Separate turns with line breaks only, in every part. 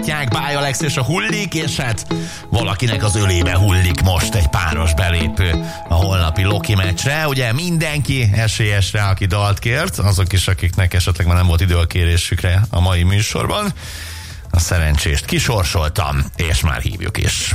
Báj Alex és a hullik, és hát valakinek az ölébe hullik most egy páros belépő a holnapi Loki meccsre. Ugye mindenki esélyesre, aki dalt kért, azok is, akiknek esetleg már nem volt idő a kérésükre a mai műsorban. A szerencsést kisorsoltam, és már hívjuk is.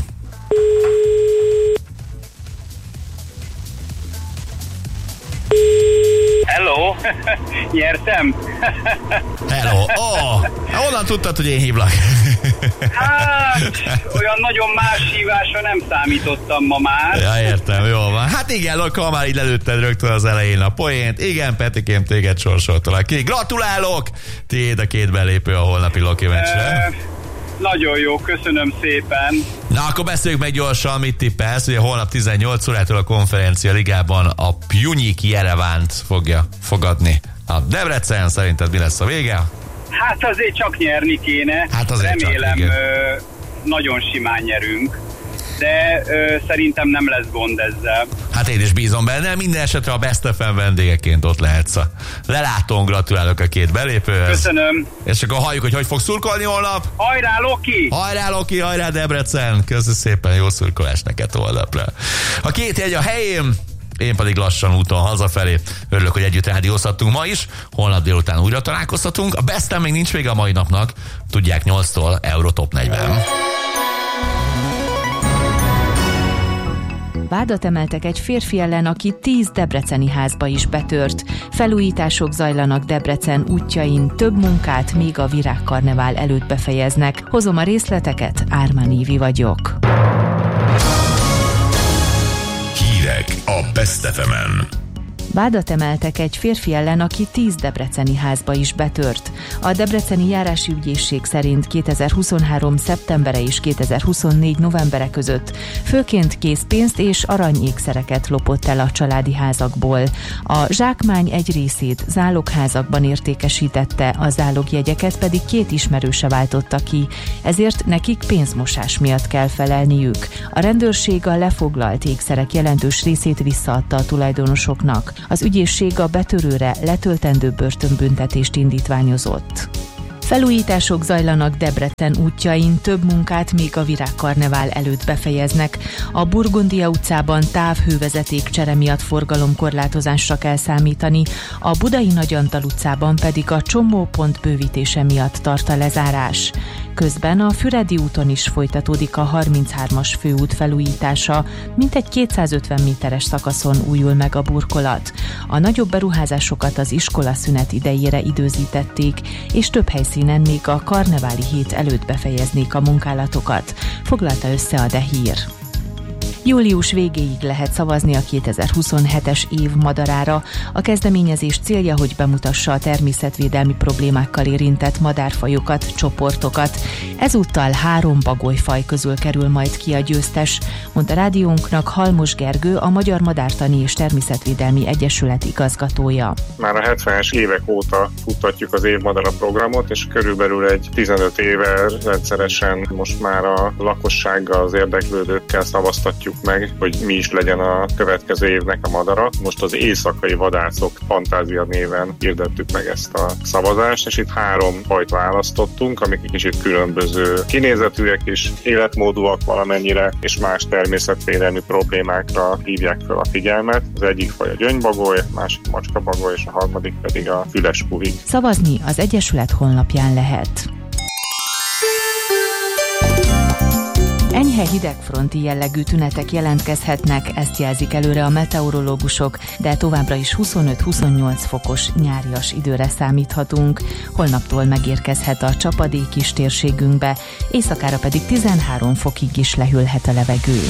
Hello, nyertem?
Hello, honnan tudtad, hogy én hívlak?
Hát, olyan nagyon más hívásra nem számítottam ma már.
Ja, értem, jól van. Hát igen, ha már így lelőtted rögtön az elején a poént. Igen, Petikém, téged sorsoltalak ki. Gratulálok! Tiéd a 2 belépő a holnapi Loki meccsre.
Nagyon jó, köszönöm szépen.
Na, akkor beszéljük meg gyorsan, mit tippelsz. Ugye holnap 18 órától a Konferencia Ligában a Pjunyik Jerevánt fogja fogadni a Debrecen. Szerinted mi lesz a vége?
Hát azért csak nyerni kéne.
Hát azért
remélem
csak,
nagyon simán nyerünk, de szerintem nem lesz gond ezzel.
Hát én is bízom benne, minden esetre a Best FM vendégeként ott lehetsz a lelátón. Gratulálok a 2 belépőhöz.
Köszönöm.
És akkor halljuk, hogy fog szurkolni holnap.
Hajrá, Loki!
Hajrá, Loki, hajrá, Debrecen! Köszönöm szépen, jó szurkolás neked holnapra. A 2 jegy a helyén, én pedig lassan úton hazafelé. Örülök, hogy együtt rádiózhattunk ma is. Holnap délután újra találkozhatunk. A Besten még nincs vége a mai napnak. Tudják, 8-tól Eurotop 40.
Vádat emeltek egy férfi ellen, aki 10 debreceni házba is betört. Felújítások zajlanak Debrecen útjain, több munkát még a Virágkarnevál előtt befejeznek. Hozom a részleteket, Ármán Ívi vagyok.
Hírek a Best FM-en.
Vádat emeltek egy férfi ellen, aki 10 debreceni házba is betört. A debreceni járási ügyészség szerint 2023. szeptembere és 2024. novembere között főként készpénzt és aranyékszereket lopott el a családi házakból. A zsákmány egy részét zálogházakban értékesítette, a zálogjegyeket pedig 2 ismerőse váltotta ki, ezért nekik pénzmosás miatt kell felelniük. A rendőrség a lefoglalt ékszerek jelentős részét visszaadta a tulajdonosoknak. Az ügyészség a betörőre letöltendő börtönbüntetést indítványozott. Felújítások zajlanak Debrecen útjain, több munkát még a Virágkarnevál előtt befejeznek. A Burgundia utcában távhővezetékcsere miatt forgalomkorlátozásra kell számítani, a Budai Nagyantal utcában pedig a csomópont bővítése miatt tart a lezárás. Közben a Füredi úton is folytatódik a 33-as főút felújítása, mintegy 250 méteres szakaszon újul meg a burkolat. A nagyobb beruházásokat az iskola szünet idejére időzítették, és több helyszínen még a karneváli hét előtt befejeznék a munkálatokat, foglalta össze a De Hír. Július végéig lehet szavazni a 2027-es év madarára. A kezdeményezés célja, hogy bemutassa a természetvédelmi problémákkal érintett madárfajokat, csoportokat. Ezúttal 3 bagolyfaj közül kerül majd ki a győztes, mondta rádiónknak Halmos Gergő, a Magyar Madártani és Természetvédelmi Egyesület igazgatója.
Már a 70-es évek óta futtatjuk az évmadara programot, és körülbelül egy 15 éve rendszeresen most már a lakossággal, az érdeklődőkkel szavaztatjuk meg, hogy mi is legyen a következő évnek a madara. Most az éjszakai vadászok fantázia néven hirdettük meg ezt a szavazást, és itt 3 fajt választottunk, amik egy kicsit különböző kinézetűek és életmódúak valamennyire, és más természetvédelmi problémákra hívják fel a figyelmet. Az egyik faj a gyöngybagoly, a másik macskabagoly, és a harmadik pedig a füles puhig.
Szavazni az Egyesület honlapján lehet. Enyhe hidegfronti jellegű tünetek jelentkezhetnek, ezt jelzik előre a meteorológusok, de továbbra is 25-28 fokos nyárias időre számíthatunk. Holnaptól megérkezhet a csapadék is térségünkbe, éjszakára pedig 13 fokig is lehűlhet a levegő.